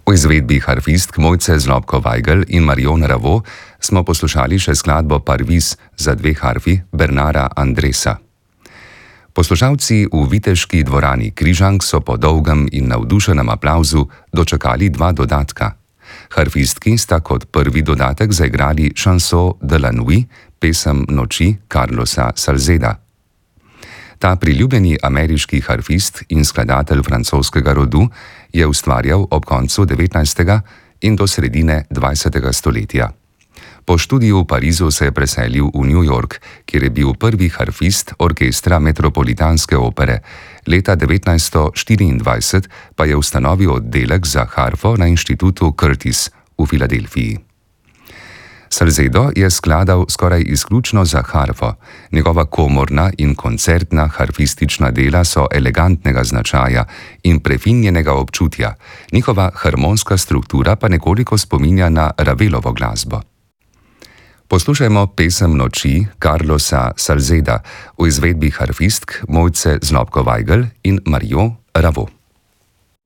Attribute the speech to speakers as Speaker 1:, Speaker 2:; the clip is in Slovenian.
Speaker 1: V izvedbi harfistk Mojce Zlobko-Vajgl in Marion Ravo smo poslušali še skladbo Parvis za dve harfi Bernara Andresa. Poslušalci v viteški dvorani Križank so po dolgem in navdušenem aplavzu dočakali dva dodatka. Harfistki sta kot prvi dodatek zaigrali Chanson de la nuit, pesem noči Carlosa Salzeda. Ta priljubljeni ameriški harfist in skladatelj francoskega rodu je ustvarjal ob koncu 19. in do sredine 20. stoletja. Po študiju v Parizu se je preselil v New York, kjer je bil prvi harfist orkestra Metropolitanske opere. Leta 1924 pa je ustanovil oddelek za harfo na inštitutu Curtis v Filadelfiji. Salzedo je skladal skoraj izključno za harfo. Njegova komorna in koncertna harfistična dela so elegantnega značaja in prefinjenega občutja, njihova harmonska struktura pa nekoliko spominja na Ravelovo glasbo. Poslušajmo pesem noči Carlosa Salzeda v izvedbi harfistk Mojce Zlobko-Vajgl in Marion Ravo.